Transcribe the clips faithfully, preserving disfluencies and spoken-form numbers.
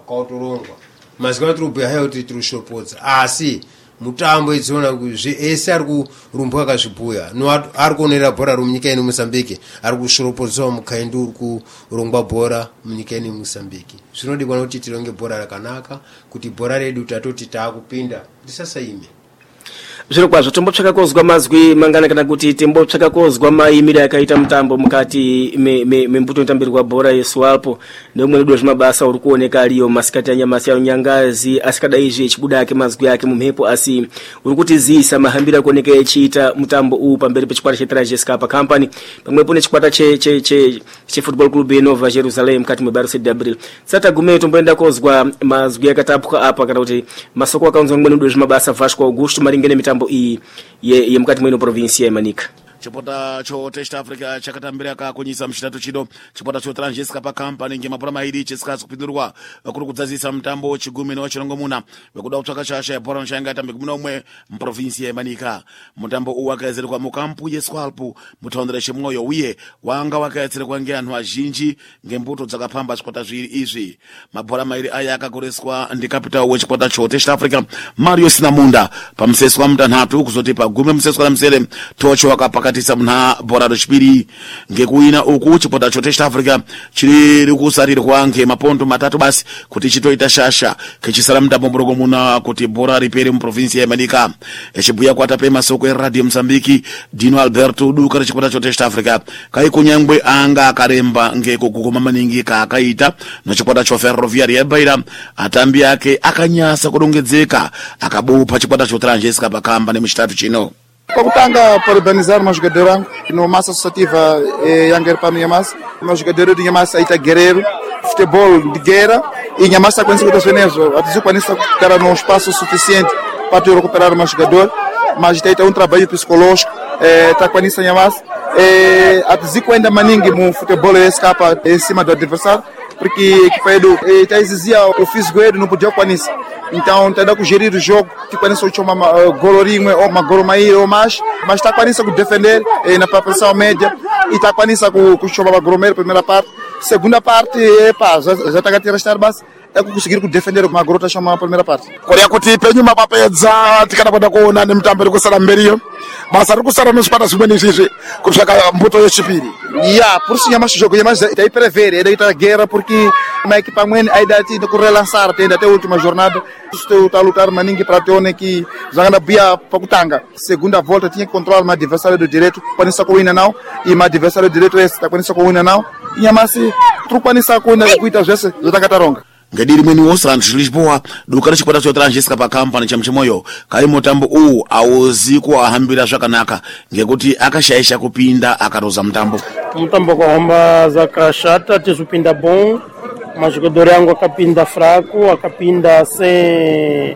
kautorongwa mazikana tiri kubhuya kuti tiri kushopodza asi mutambo idziona ese ari kurumba akazvibhuya ari kuonera bhora romunyika ino Mozambique ari kushoropodzawo mukaindi uri kurongwa bhora munyika ino Mozambique. Zvinodikanwa kuti tironge bhora rakanaka kuti bhora redu tatoti taakupinda risasaime. Zviro kwazvo tombotsvaka kozwa mazwi mangana kana kuti tombotsvaka kozwa maimiro akaita mutambo mukati membuto inotambirwa bhora yeSwalpo neumwe wedu wezvimabasa uri kuoneka aliyo masikati anyamasi anonyangazi asikadai zvichibuda ake mazwi ake mumhepo asi uri kutiziisa mahambiro akuoneka echiita mutambo uwu pamberi pechikwata cheTranches Cup Company pamwepo nechikwata che che che cheFootball Club Nova Jerusalem mukati meBarça de Abril. Tsata gume tomboenda kozwa mazwi akatapwa apa kana kuti masoko akaunzwa nemwe wedu wezvimabasa Vasco Augusto maringene mitambo iyi ye, ye mukati mwino provinsi ya Manica. Chipota cho Test Africa chakatambira kakunyisa mchitatu chido chipota cho Tranches Cup Company ngemapura mairi chisikazi kupindurwa kuri kudzazisa mutambo chigumi no chirongomuna wekuda kutsvaka shasha ya bhora nshanga tambe kumuna umwe muprovinsi ya Manica. Mutambo uwu wakaedzerwa mukampu yeSwalpo mutaondera chemwoyo uye wanga wakaedzerwa ngeanhu azhinji ngembuto dzakapamba zvikwata zviri izvi. Mabhora mairi aya akagoreswa ndi capital wechipota cho Test Africa Mario Sinamunda pamuseswa mutanhatu kuzoti pagumi museswa la msere tocho wakapaka katisa mna bhora rechipiri ngekuina uku chipota cho Test Africa chiri kusarirwa ngemapondo matatu basi kuti chitoita shasha kechisara mutambo murongomuna kuti bhora ripere muprovinsi ya Manica. Echibhuya kwatape masoko eRadio Mozambique Dino Alberto duka rechipota cho Test Africa kai kunyangwe anga akaremba ngekuguma maningi kaakaita nochipota cho Ferroviaria Beira atambi yake akanyasa kudongedzeka akabupa chipota cho Tranches Cup Company muchitatu chino. Pakutanga parabenizar uma jogadora wangu no massa associativa eh, Younger Pano Nyamasa, uma jogadora de Nyamasa Aita Guerreiro, futebol de guerra e Nyamasa com esse venezo, atizu com isso cara no espaço suficiente para tu recuperar uma jogador, mas tem um trabalho psicológico, eh, tá com isso Nyamasa, eh, atizu com ainda maningi no futebol escapa em cima do adversário, porque que foi do tá exigia o físico ele não podia com isso. Então, tem que gerir o jogo, tipo, não só uma golorinho ou uma goromaí ou mais, mas está com isso defender na pressão média e está com isso com o chamava gromeiro primeira parte, segunda parte é pá, já já está a tirar estar base é conseguir defender uma grota chama a primeira parte. Korea kuti penyu mapapedza tikanapoda kuona nemutambo uri kusara mberiyo basa ri kusara nosipata zvimweni izvizvi kutsvaka mbuto yechipiri. Yeah, por isso Nyamasa jogo Nyamasa daí prever, é daí tá guerra porque uma equipa mãe ainda tem que relançar tem até a última jornada está a lutar maningi para ter que jogando bia Pakutanga segunda volta tinha que controlar o adversário do direito quando isso coina não e o adversário do direito está quando isso coina não e Nyamasa trupa nessa coina kuita vezes já tá cataronga. Ngediri mweni wosrantu Lisboa duka rechipota cho Tranches Cup Company chamchimoyo kai mutambo uwu auzi kuahambira zvakanaka ngekuti akashaisha kupinda akaroza mutambo. Mutambo kuhamba zakashata tizupinda bom majogador yangu akapinda fraco akapinda sem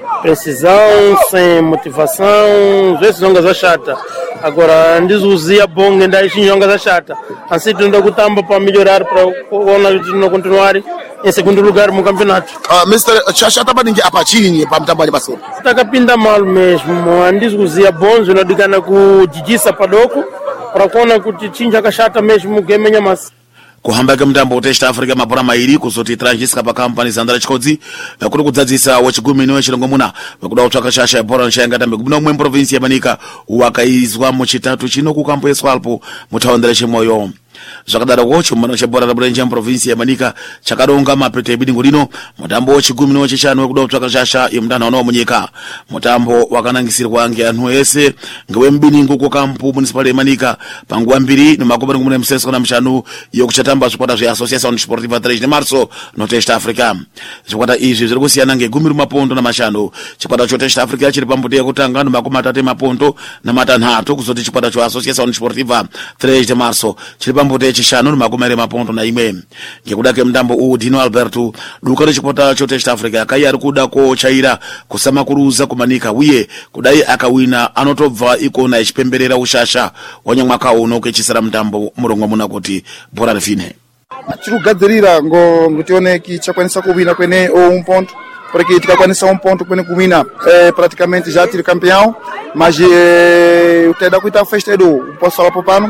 precisão sem motivação vezes zonga za chata agora ndizuzia bom ngenda ichinjonga za chata assim tendo kutamba para melhorar para kuona no continuar em segundo lugar no campeonato. Uh, mister Chachata baningi apachinyi pa mtambo ali basoro. Takapinda mal mesmo andizuzia bom zinodigana kujijisa padoko para kuona kuti chinja kashata mesmo game Nyamasa. Kuhamba kemtambo Test Africa mabhora mairi kuzoti Tranches Cup Company Zandara Chikodzi kuri kudzadzisa wachigumi no chirongomuna wekuda kutsvaka shasha ya bhora nshanga tambe kumuna umwe provinsi ya Manica wakaizwa muchitatu chino kukampo yeSwalpo mutaondera chemwoyo. Zvakadaro kocho mano chebhora raburenje muprovinsi ya Manica chakaronga mapete ebidingo lino mutambo wechigumi no chishanu wekuda kutsvaka shasha yemudanhano munyika. Mutambo wakanangisirwa ngeanhu ese ngewembidingo kukampo municipal ya Manica panguva mbiri nemakumi ngomune museswa na mshanu yokuchatamba zvikwata zveAssociação Desportiva três de março no Test Africa. Zvikwata izvi zviri kusiyana ngegumi mapondo na mashanu. Chikwata cho Test Africa chiri pambuto yekutanga nemakumi matatu mapondo na matanhatu kuzoti chikwata cho Associação Desportiva três de março chiri pambuto yechishanu nemakumi mapondo na imwe. Ngekuda kemtambo uwu Dino Alberto duka rechipota cho Test Africa kai ari kuda kochaira kusama kuruza kumanika uye kudai akawina anotobva ikona echipemberera ushasha wanyamwaka uno kechisara mutambo murongomuna kuti bhora rifine. Tirikugadzirira ngo ngutione que chakwanisa kuwina kwene ou um ponto porque tikakwanisa um ponto kwene kuwina é, praticamente já tiri campeão mas é, utenda kuita festa edu posso falar popano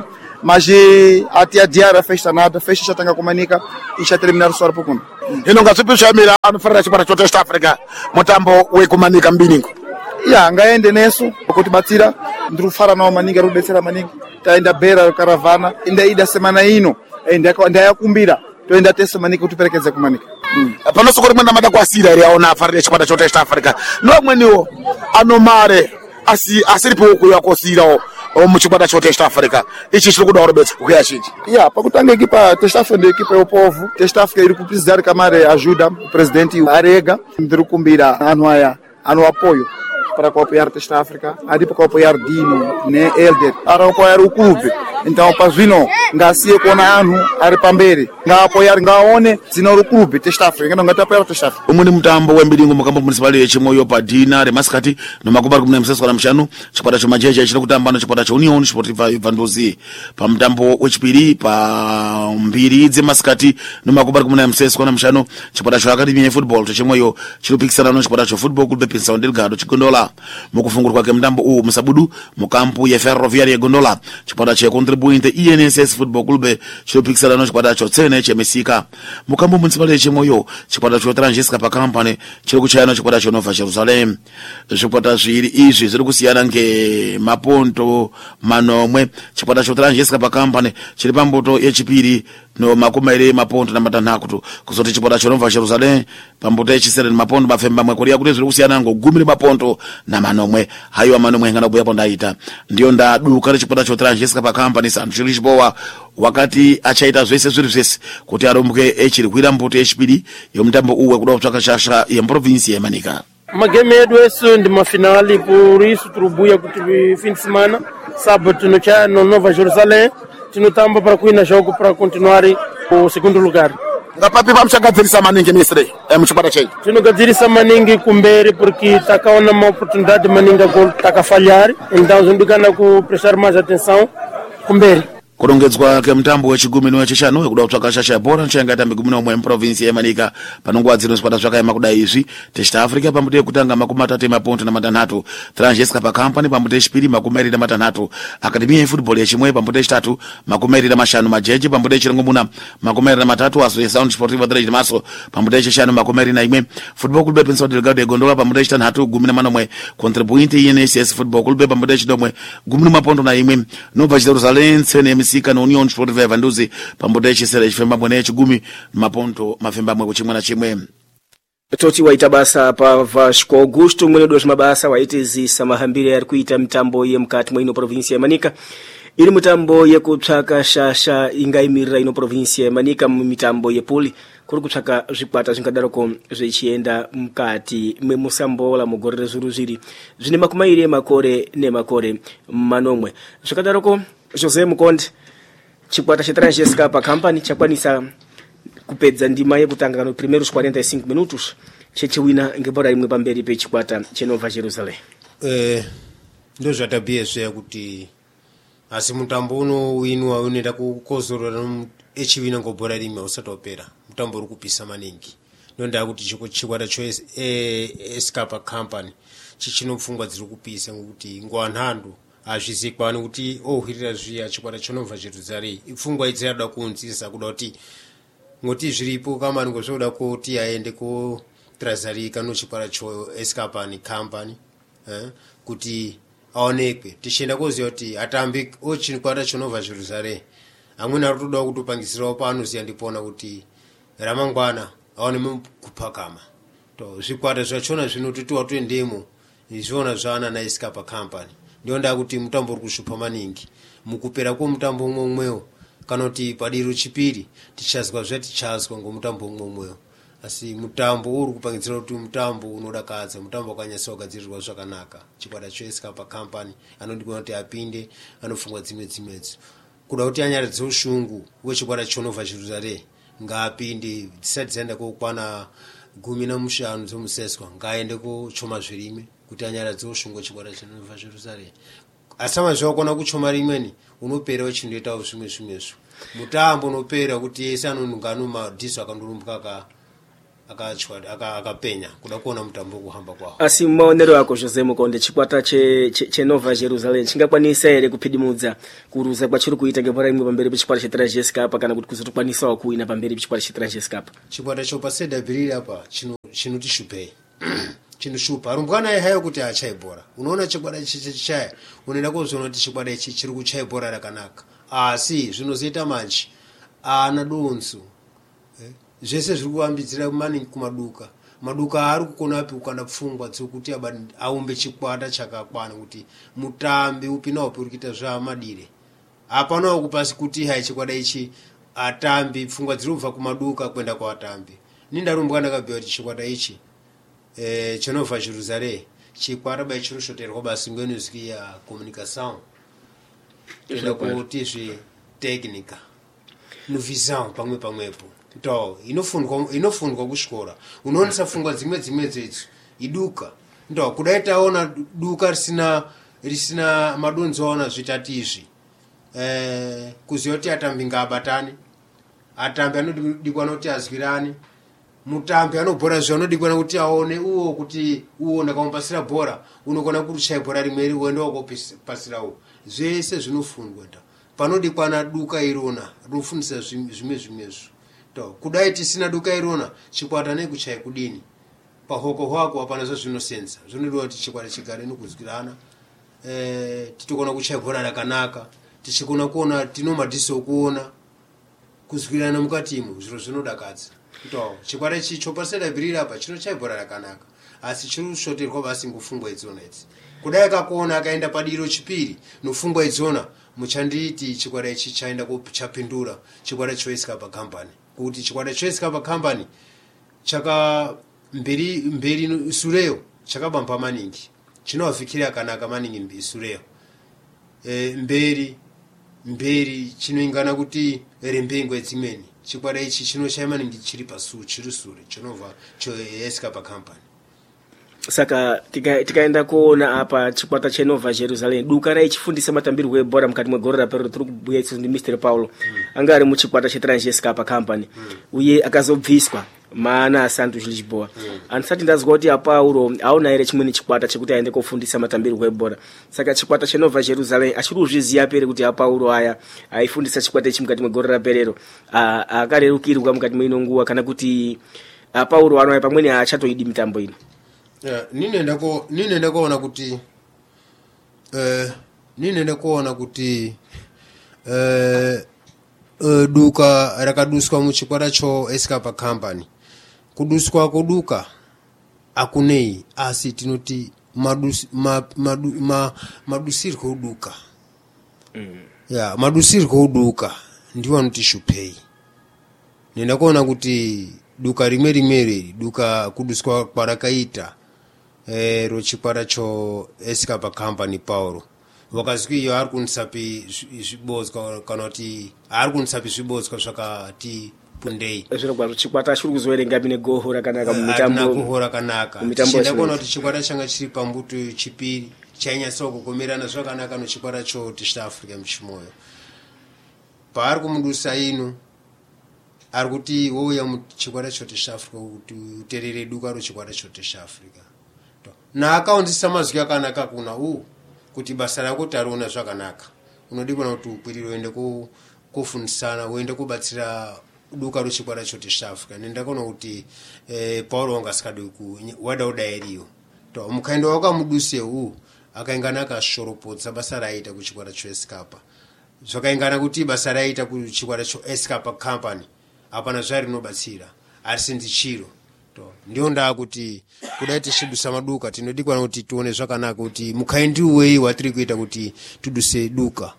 mas eh, até adiar a festa nada, a festa já está a comunica e já terminar só por conta. ino ngasipisha mira anofarira chipara cho Test Africa mutambo wekumanika mbiningo ya ngaende neso kuti batsira ndrufara na maninga rudetsera maninga taenda bera caravana inda ida semana ino enda enda yakumbira toenda tese maninga kuti perekeze kumanika mm. pano sokori mwana mada kwasira iri aona afarira chipara cho Test Africa no mweniwo anomare asi asiripo kuyakosirawo muchikwata cho Test Africa ichi chiri kuda urobetsa kuya chinji ya pakutanga equipa Test Africa ndi equipa yopovu Test Africa iri kuprecisar kamare ajuda o presidente Arega ndiri kumbira anhu aya anu apoio para apoiar Test Africa ali para apoiar Dino ne Elder para apoiar o clube então pazino ngasiye kuona anhu ari pambere nga apoiar ngaone zino ru clube Test Africa ngano ngata apoiar Test Africa umuni mutambo wembilingo mukambo municipal yechimoyo padina remaskati nomakuba kumna mseswa na mshanu chikwata cho majeje chino kutamba no chikwata cho Union Sportiva Vandozi pa mtambo wechipiri pa mbiri dze maskati nomakuba kumna mseswa na mshanu chikwata cho Academy ya Football chimoyo chilopikisana no chikwata cho Football Club Pensacola Delgado chigondola mukufungurwa kwa mtambo u musabudu mukampu ya Ferroviaria ya Gondola chikwata cha contribuinte I N S S Football Club chilopikisana no chikwata cho Tsene chemesika mukampu municipal yechimoyo chikwata cho Trangesca pa company chilo kuchayana chikwata cho Nova Jerusalem chikwata zviri izvi zviri kusiyana nge maponto manomwe chikwata cho Trangesca pa company chili pamboto yechipiri no makumaire maponto na matanhakutu kuzoti chikwata cho Nova Jerusalem pamboto yechisere maponto mafemba mwe kuria kuti zviri kusiyana ngo gumi maponto na manomwe hayo manomwe ngana kuya pondaita ndio ndaduka ri chikwata cho Trangesca pa company san chili bowa wakati achaita zvese zviri zvese kuti arombuke echiri kuira mboto yechipiri yomtambo uwe kuda kutsvaka shasha ya province ya Manika magame yedu esse ndi mafinali por isso turubuya kuti fim de semana sábado tino cha no Nova Jerusalém tino tamba para kuina jogo para continuar o segundo lugar ngapapi pamchagadzirisa maningi misre e muchikwata chechi tinogadzirisa maningi kumberi porque takaona uma oportunidade maninga gol takafalhar então zindikana ku prestar mais atenção kumberi kurongedzwa kemtambo wechigumi nowechishanu wekuda kutsvaka shasha ya bhora nchayanga tambi gumi nomwe muprovinsi yemanika panonguva dzino zikwata zvakaema kuda izvi Test Africa pambuto yekutanga makumi matatu emaponto namatanhatu Trangesca pa company pambuto yechipiri makumi mairi namatanhatu Academy ya Football yechimwe pambuto yechitatu makumi mairi namashanu majeje pambuto yechirongomuna makumi mairi namatatu aso yeSound Sportiva Village maso pambuto yechishanu makumi mairi naimwe Football Club Pensacola Delgado yegondola pambuto yechitanhatu gumi namanomwe contribuinte I N S S Football Club pambuto yechidomwe gumi namaponto naimwe Nova Jerusalem Tsene sika no Union Sportiva Vanduzi pamboda yechisere chifemba mwene chigumi maponto mafemba mwe kuchimwe na chimwe toti waita basa pa Vasco Augusto mwene dos mabasa waitizi samahambire yari kuita mtambo ye mkati mwa ino provinsi ya Manika ili mtambo ye kutsaka shasha ingaimirira ino provinsi ya Manika mitambo ye puli kuri kutsaka zvikwata zvingadaroko zvichienda mkati mwe musambola mugorere zuru zviri zvine makumairi makore nemakore manomwe zvakadaroko Jose Mukonde chikwata cha Trangesca pa company chakwanisa kupedza ndima yekutanga no primeiros quarenta e cinco minutos chechiwina ngebora imwe pamberi pe chikwata cha Nova Jerusalem eh ndo zvatabia zve kuti asi mutambo uno winwa unoita kukozorora echiwina ngobora rimwe usatopera mutambo uri kupisa maningi ndonda kuti chiko chikwata cho eh Escapa company chichinopfungwa dziri kupisa ngokuti ngwanhando azvizikwani kuti ohirira zviya chikwata cho Nova Jerusalem ipfungwa idzirada kunzisa kuda kuti ngoti zviripo kama ngozvoda kuti aende ko Trazarika no chikwata cho Escapa company eh kuti aonekwe tichenda kuziva kuti atambi ochikwata cho Nova Jerusalem amuna rutoda kutopangisirawo pano ziya ndipona kuti ramangwana aone kupakama to zvikwata zvachona zvinotitiwa twendemo izvona zvana na Escapa company ndionda kuti mutambo uri kushupa maningi mukupera kwa mutambo umwe umwewo kana kuti padiro chipiri tichazwa zvati chazwa ngomutambo umwe umwewo asi mutambo uri kupangidzira kuti mutambo unodakadza mutambo wakanyasa kugadzirirwa zvakanaka chikwata cho Escapa company anondikona kuti apinde anofungwa dzimwe dzimwedzo kuda kuti anyaradze ushungu wechikwata cho Nova Jerusalem ngaapinde dzisati dzaenda kokwana gumi namushanu dzomuseswa ngaende kochoma zvirime kuti anyaradze ushungu chikwata cha Nova Jerusalem asama zvakona kuchoma rimweni unopera wechindoita zvimwe zvimwe zvimwe mutambo unopera kuti yese anongano madhiso akandorumbuka ka akachwa akapenya kuda kuona mutambo kuhamba kwawo. Asi maonero ako Jose Mukonde chikwata che che, che Nova Jerusalem chingakwanisa ere kuphidimudza kuruza kwa chiri kuita ngepora imwe pamberi pechikwata che Trajes Cup kana kuti kuzotokwanisa kuina pamberi pechikwata che Trajes Cup. Chikwata cho paseda birira apa chino chinotishupei. Chinoshupa arumbwana yahayo kuti achaye bhora. Unoona chikwata chichaya unoenda kuzoona kuti chikwata ichi chiri kuchaye bhora rakanaka. Asi zvinozoita manje ana donso eh? Zvese zviri kuambidzira maningi kumaduka. Maduka ari kukona api kukanda pfungwa dzekuti aumbe chikwata chakakwana kuti mutambi upi naupi uri kuita zvamadire. Hapana kupasi kuti hai chikwata ichi atambi pfungwa dziri kubva kumaduka kwenda kuvatambi. Nindarumbwa ndakabhuya kuti chikwata ichi eh Nova Jerusalem chikwata bai chinoshoterwa basi ngwenuzwi ya communication enda kuti zvi technica no visão pamwe pamwepo to inofundwa inofundwa kuchikora unoonesa fungwa dzimwe dzimwe dzetsu iduka ndo kudaitaona duka risina risina madonzo ona zvitatizvi eh kuziyoti atambi ngabatani atambi anodikwa noti azwirani mutambi anobhora zvanodikwa kuti aone uwo kuti uwo ndakampasira bhora unokona kuruchaya bhora rimwe uende wakopasirawo zvese zvinofundwa nda panodikwa na duka irona rinofundisa zvimwe zvimwezvo to kudai tisina duka irona chikwata nekuchaya kudini pahoko hwako hapana zvinosenza zvinodiwa kuti chikwata chigare nokuzwirana eh titokona kuchaya bhora rakanaka tichikona kuona tino madhiso kuona kuzwirana mukatimo zviro zvinodakadza to chikwata chicho paseda birira apa chinochaya bhora rakanaka asi chiri kushoterwa basi ngofungwa idzona idzi kudai akakuona akaenda padiro chipiri nofungwa idzona muchanditi chikwata ichi chaenda kuchapindura chikwata choiska pa company kuti chikwata choiska pa company chaka mberi mberi sureyo chakabamba maningi chinowafikira kanaka maningi sureyo e, mberi mberi chinoingana kuti rembengwe dzimweni chikwata ichi chinochaya maningi chiri pasu chiri sure chinova choiska pa company. Saka tikaenda tika kuona apa chikwata che Nova Jerusalem duka rai chifundisa matambirwo ebhora mukati mwegore rapero tiri kubhuya isu ndi mister Paulo mm. anga ari muchikwata che Trajes Cup company mm. uye akazobviswa maana asantu Lisboa mm. ansati ndazwa kuti apa Paulo auna ere chimweni chikwata chekuti aende kofundisa matambirwo ebhora saka chikwata che Nova Jerusalem achiri kuzviziya pere kuti apa Paulo aya aifundisa chikwata ichi mukati mwegore raperero akarerukirwa mukati mweinonguwa kana kuti apa Paulo ano pamweni achatoidi mitambo ino. Yeah, nini ndako nini ndakoona kuti eh nini ndakoona kuti eh uh, duka rakaduswa muchikwata cho Escapa company kuduswa koduka akunei asi tinoti madus ma, madu, ma madusirko duka mm. yeah madusirko duka ndiwo notishupei nindakoona kuti duka rimwe rimwe duka kuduswa kwarakaita eh rochikwata cho Escapa company Paulo wakazwi iyo ari kunsapi zvibodzwa kana kuti ari kunsapi zvibodzwa zvakati pundei zviro kwa chikwata chiri kuzoerenga bine gohora kanaka mumitambo na gohora kanaka ndakona kuti chikwata changa chiri pambuto chipiri chainyasa kukomerana zvakanaka no chikwata cho South Africa muchimoyo paari kumudusa ino ari kuti woya muchikwata cho South Africa kuti uterere duka ro chikwata cho South Africa na akaundisa mazwi akanaka kuna u kuti basa rako tariona zvakanaka unodikona kuti ukwiriro uende ku kufundisana uende kubatsira duka ro chikwata cho South Africa ndakona kuti eh Paulo wangasikadi ku wada udairiyo to mukaendo wakamuduse u akaingana akashoropodza basa raita ku chikwata cho Escapa zvakaingana kuti basa raita ku chikwata cho Escapa company apana zvari nobatsira asi ndichiro to ndio nda kuti kudaiti shidusa maduka tinodikwana kuti tuone zvakanaka kuti mukaindi wei watiri kuita kuti tuduse duka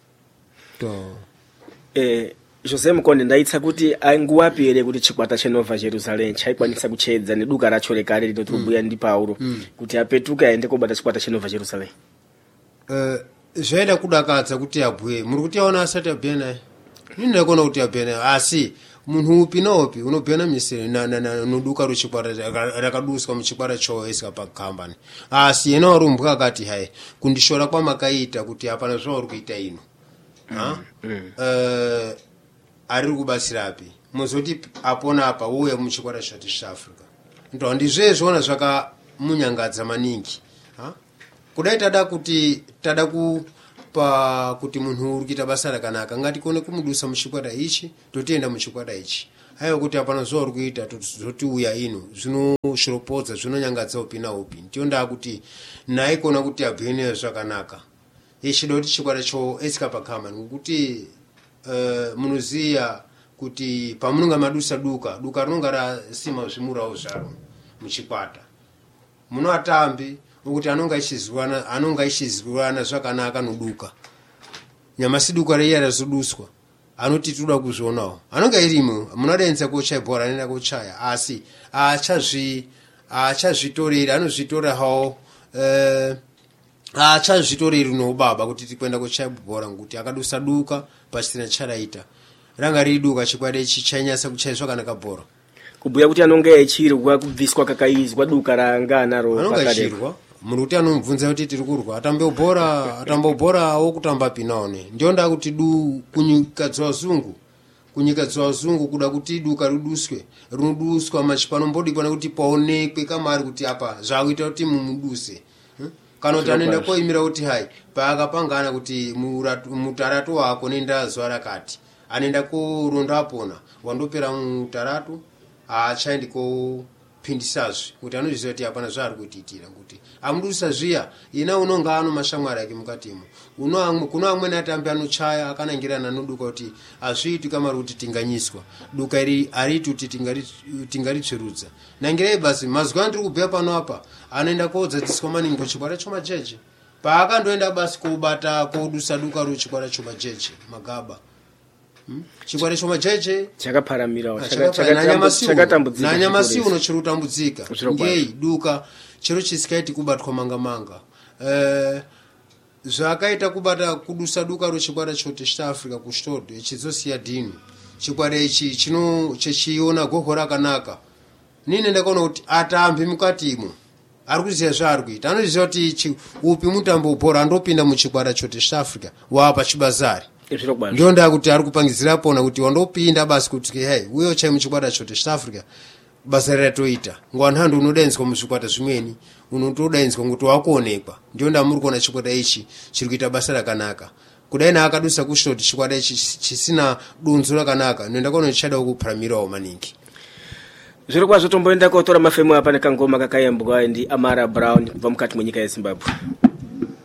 to eh Jose Mukonde ndaitsa kuti anguwapi ere kuti chikwata che Nova Jerusalem chaikwanisa kuchedza neduka racho rekare rinotubuya mm. ndi Paulo mm. kuti apetuka aende kobata chikwata che Nova Jerusalem. Eh zvaida kudakadza kuti abhuye muri kuti aona asati abhena nini ndakona kuti abhena asi munhu upi nopi unobhena misiri na na noduka ro chikwata rakaduswa muchikwata cho Escapa company asi yena warumbwa akati hai kundishora kwa makaita kuti hapana zvauri kuita ino ha mm. mm. eh ari kubatsirapi muzoti apona apa uye muchikwata cha East Africa ndo ndizvezvona zvakamunyangadza maningi ha kudai tada kuti tada kupa kuti munhu uri kuita basa rakanaka ngatikone kumudusa muchikwata ichi totienda muchikwata ichi hayo kuti apana zuva uri kuita tozoti uya ino zvinoshoropodza zvinonyangadza upi naupi ndionda kuti naikona kuti abvene zvakanaka ichida kuti chikwata cho Escapa Kama ngekuti uh, munoziya kuti pamunonga madusa duka duka rinonga rasima zvimurawo zvaro muchikwata muno atambi ukuthi anonga ichizwana anonga ichizwana zvakanaka noduka nyama siduka riya razoduswa anoti tuda kuzvonawo anonga irimo munodenza kochaya bhora nenda kochaya asi achazvi achazvitorera anozvitora hawo eh achazvitorera no baba kuti tikwenda kochaya bhora ngekuti akadusa duka pasina charaita ranga riduka chikwade chichanyasa kuchayiswa kana kabhora kubhuya kuti anonga echirwa kubviswa kakaizwa duka ranga naro anonga echirwa muruti anomubvunza kuti tiri kurwa atambe bhora atambe bhora okutamba pinaone ndionda kuti du kunyika dzwazungu kunyika dzwazungu kuda kuti duka ruduswe runoduswa machipanombodi kana kuti paonekwe kamari kuti apa zvakuita kuti mumuduse hmm? kana kuti anoenda koimira kuti hai paakapangana kuti mutarato wako nenda zuva rakati anoenda koronda apona wandopera mutarato aachaendi kopindisazve kuti anozviziva kuti hapana zvaari kuitiitira kuti amudusa zviya ina unonga ano mashamwari ake mukatimo kuno amweni atambi anochaya akanangirana noduka kuti hazviiti kamari kuti tinganyiswa duka iri hariti kuti tingaritsverudza nangirei basi mazuva andiri kubhuya pano apa anoenda kodzadziswa maningi kuchikwata chomajeje paakandoenda basi kobata kodusa duka rochikwata chomajeje magaba Hmm? chikwata chomajeje chakaparamirawo chakatambudzika nanyamasi uno chiri kutambudzika ngei duka chero chisikaiti kubatwa manga manga eh zvakaita kubata kudusa duka rochikwata chote East Africa kustodo chizosiya dini chikwata ichi chino chechiona gogo rakanaka nini ndakaona kuti atambi mukatimo ari kuziya zvaari kuita anoziva kuti upi mutambo bhora andopinda muchikwata chote East Africa wapa chibazari ndio nda kuti ari kupangizira pona kuti wandopinda basi kuti hey uyo chai muchikwata chote East Africa basa ratoita ngwanhando unodenzwa muzvikwata zvimweni unotodenzwa ngokuti wakuonekwa ndio nda muri kuona chikwata ichi chiri kuita basa rakanaka kudai na akadusa kushoti chikwata ichi chisina dunzo rakanaka nenda kuona chichada kupramirawo maningi zviro kwazvo tomboenda kotora mafemu apa nekangoma kakayembwa ndi Amara Brown kubva mukati mwenyika yeZimbabwe.